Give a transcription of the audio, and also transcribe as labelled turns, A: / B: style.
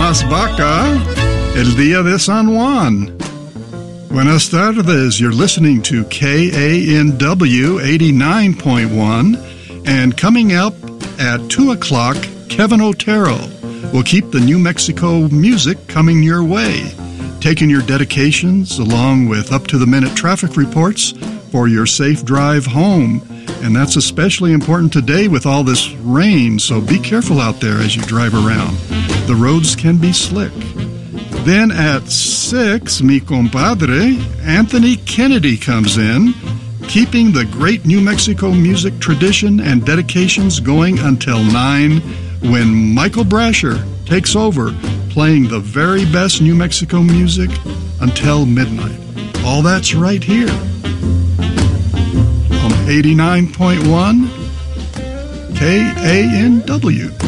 A: más vaca, el día de San Juan. Buenas tardes. You're listening to KANW 89.1, and coming up at 2 o'clock, Kevin Otero will keep the New Mexico music coming your way, taking your dedications along with up-to-the-minute traffic reports for your safe drive home. And that's especially important today with all this rain, so be careful out there as you drive around. The roads can be slick. Then at 6, mi compadre, Anthony Kennedy comes in, keeping the great New Mexico music tradition and dedications going until 9, when Michael Brasher takes over, playing the very best New Mexico music until midnight. All that's right here on 89.1 KANW.